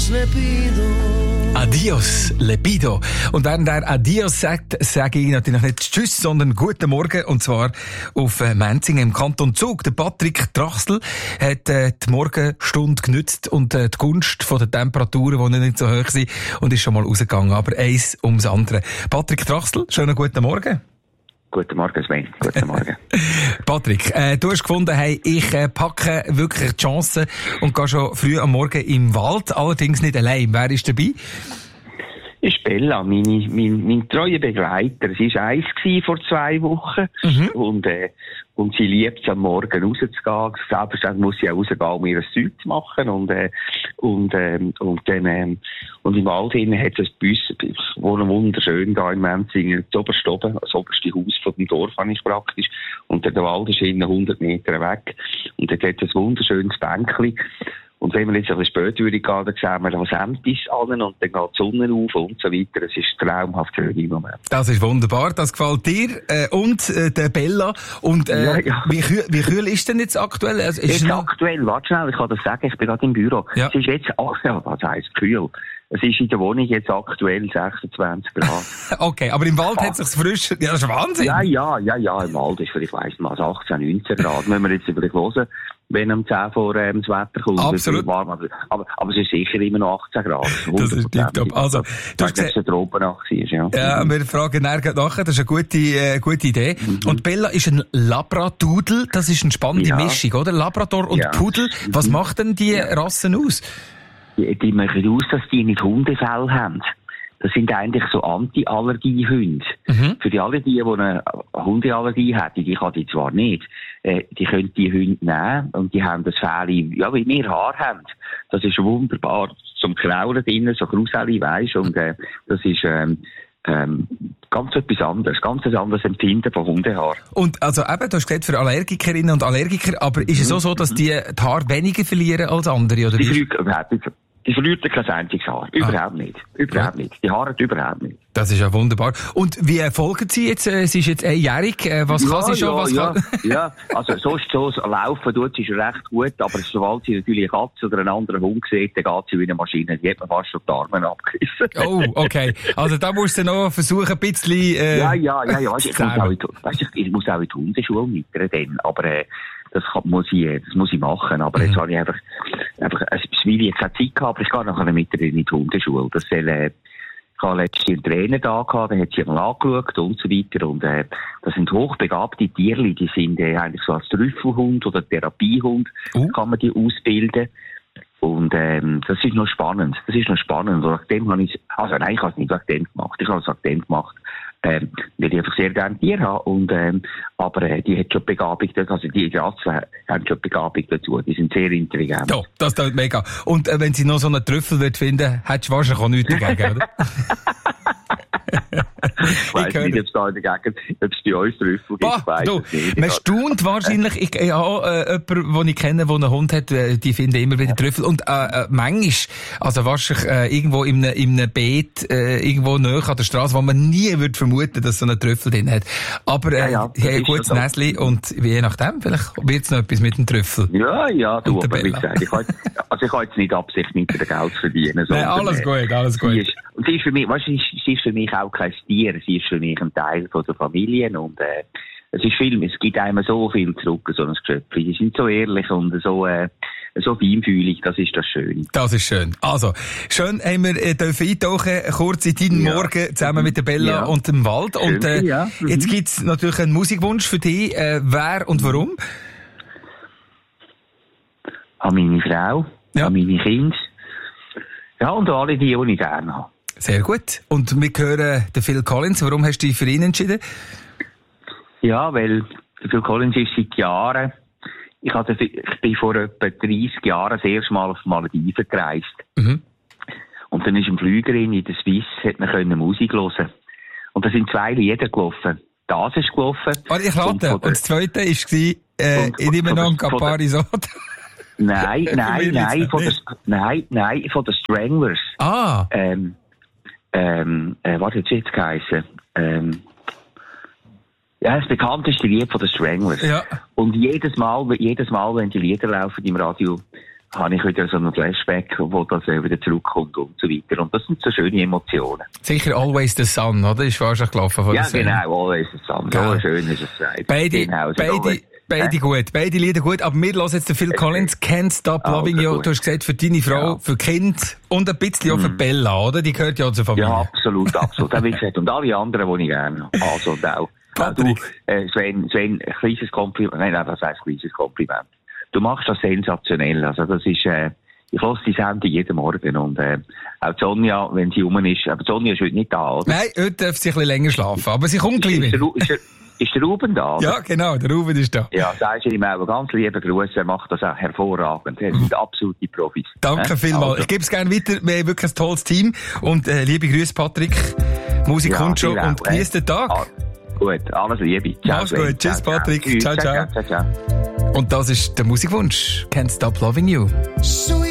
Adios le pido. Adios, Lepido. Und während er Adios sagt, sage ich natürlich nicht Tschüss, sondern Guten Morgen. Und zwar auf Menzingen im Kanton Zug. Der Patrick Trachsel hat die Morgenstunde genützt und die Gunst von den Temperaturen, die nicht so hoch sind, und ist schon mal rausgegangen. Aber eins ums andere. Patrick Trachsel, schönen guten Morgen. Guten Morgen, Sven. Guten Morgen. Patrick, du hast gefunden, hey, ich packe wirklich die Chance und gehe schon früh am Morgen im Wald, allerdings nicht allein. Wer ist dabei? Ist Bella, mein treuer Begleiter. Sie war 1 vor 2 Wochen. Und sie liebt es, am Morgen rauszugehen. Selbstverständlich muss sie auch rausgehen, um ihr Zeug zu machen. Und im Wald hinten hat es bei uns, wohnen wunderschön da in Menzingen, das oberste oben, das oberste Haus von dem Dorf habe ich praktisch. Und der Wald ist hinten 100 Meter weg. Und dort hat es ein wunderschönes Bänkchen. Und wenn wir jetzt ein bisschen später gehen, dann sehen wir was Ämtis an und dann geht die Sonne auf und so weiter. Es ist traumhaft schön im Moment. Das ist wunderbar, das gefällt dir und der Bella. Und ja. Wie kühl ist denn jetzt aktuell? Also, jetzt aktuell, warte schnell, ich kann das sagen, ich bin gerade im büro. Ja. Es ist jetzt, was heisst kühl? Es ist in der Wohnung jetzt aktuell 26 Grad. Okay, aber im Wald hat es sich frisch... Ja, das ist Wahnsinn. Ja, im Wald ist vielleicht, weiss man, 18, 19 Grad. Müssen wir jetzt vielleicht hören, wenn am 10 vor das Wetter kommt. Absolut. Warm, aber es ist sicher immer noch 18 Grad. Das ist tiptop. Also, du hast gesagt, dass es eine Tropennacht war, ja. Ja, wir fragen nachher. Das ist eine gute Idee. Und Bella ist ein Labradudel. Das ist eine spannende Mischung, oder? Labrador und Pudel. Was macht denn die Rassen aus? Die machen aus, dass die nicht Hundefell haben. Das sind eigentlich so Anti-Allergie-Hunde. Für die alle, die eine Hundeallergie hätten, die kann die zwar nicht, die können die Hunde nehmen und die haben das Fell, ja, wie wir Haar haben. Das ist wunderbar zum Kraulen drinnen, so Gruseli, weisst, und das ist ganz etwas anderes, ganz ein anderes Empfinden von Hundehaar. Und also eben, du hast gesagt, für Allergikerinnen und Allergiker, aber ist es auch so, dass die Haare weniger verlieren als andere, oder wie? Die verliert kein einziges Haar. Überhaupt nicht. Überhaupt nicht. Die Haare überhaupt nicht. Das ist ja wunderbar. Und wie folgen Sie jetzt? Sie ist jetzt einjährig. Was kann sie schon? Ja, also so laufen tut sie schon recht gut, aber sobald sie natürlich eine Katze oder einen anderen Hund sieht, dann geht sie wie eine Maschine. Die hat man fast schon die Arme abgerissen. Oh, okay. Also da musst du noch versuchen, ein bisschen... Ja. Ich muss auch in die Hundeschule mit dann, aber... Das muss ich machen. Aber jetzt habe ich einfach, weil ich keine Zeit gehabt, aber ich gehe nachher mit ihr in die Hundeschule. Ich habe letztens einen Trainer da gehabt, der hat sie mal angeschaut und so weiter. Und, das sind hochbegabte Tierli, die sind eigentlich so als Trüffelhund oder Therapiehund, kann man die ausbilden. Und, das ist noch spannend. Und wegen dem habe ich, ich habe es nicht wegen dem gemacht. Ich habe es wegen dem gemacht. Weil ich einfach sehr gerne Tiere habe. Und, aber die hat schon Begabung, also die Rassen haben schon Begabung dazu. Die sind sehr intelligent. Ja, das tut mega. Und wenn sie noch so einen Trüffel finden, hättest du wahrscheinlich auch nichts dagegen, oder? Ich weiss nicht, ob es da dagegen, ob es bei uns Trüffel gibt. Man staunt wahrscheinlich. Ich habe jemanden, den ich kenne, der einen Hund hat, die finden immer wieder Trüffel. Und manchmal, also wahrscheinlich irgendwo in einem Beet, irgendwo nahe an der Straße, wo man nie würde vermuten, dass so ein Trüffel drin hat. Aber die haben ein gutes Näsli und je nachdem, vielleicht wird es noch etwas mit dem Trüffel. Ja, du, aber wie gesagt, ich habe jetzt nicht Absicht, mit dem Geld zu verdienen. Nein, alles gut. Und sie ist für mich, sie ist für mich auch kein Tier, sie ist für mich ein Teil von der Familie und es gibt einem so viel zurück, so ein Geschöpf. Die sind so ehrlich und so feinfühlig, das ist das Schöne. Das ist schön. Also, schön haben wir dürfen eintauchen, kurz in deinen Morgen zusammen mit der Bella und dem Wald. Und jetzt gibt's natürlich einen Musikwunsch für dich. Wer und warum? An meine Frau, an meine Kinder. Ja, und alle die ich gerne habe. Sehr gut. Und wir hören den Phil Collins. Warum hast du dich für ihn entschieden? Ja, weil der Phil Collins ist seit Jahren... Ich bin vor etwa 30 Jahren das erste Mal auf Malediven gereist. Und dann ist ein Flüger in der Swiss, hat man Musik hören. Und da sind 2 Lieder gelaufen. Das ist gelaufen. Ich rate. Und das zweite war, in dem Namen Campari Soda. Nein, von den Stranglers. Was hat es jetzt geheißen? Ja, das bekannteste Lied von den Stranglers. Ja. Und jedes Mal, wenn die Lieder laufen im Radio, habe ich wieder so einen Flashback, wo das wieder zurückkommt und so weiter. Und das sind so schöne Emotionen. Sicher Always the Sun, oder? Ist wahrscheinlich gelaufen von ja, der genau, Always the Sun. So schön ist es gesagt. Beide gut, beide Lieder gut. Aber wir hören jetzt den Phil Collins, Can't Stop Loving You. Du hast gesagt, für deine Frau, für Kind und ein bisschen auch für Bella, oder? Die gehört ja zur Familie. Ja, absolut. Das wie gesagt. Und alle anderen, die ich gerne habe. Also, und auch. Du, Sven, ein kleines Kompliment. Nein, das heisst kleines Kompliment. Du machst das sensationell. Also, das ist, ich höre die Sendung jeden Morgen und, auch Sonja, wenn sie rum ist, aber Sonja ist heute nicht da, oder? Nein, heute darf sie ein bisschen länger schlafen, aber sie kommt gleich wieder. Ist der Ruben da? Oder? Ja, genau, der Ruben ist da. Ja, da ist ihm auch ein ganz lieber Gruß. Er macht das auch hervorragend. Er sind absolute Profis. Danke vielmals. Also. Ich gebe es gerne weiter. Wir haben wirklich ein tolles Team. Und liebe Grüße, Patrick. Musik kommt schon und genießt den Tag. Gut, alles Liebe. Ciao, mach's gut. Tschüss, Patrick. Ciao, ciao. Und das ist der Musikwunsch. Can't Stop Loving You.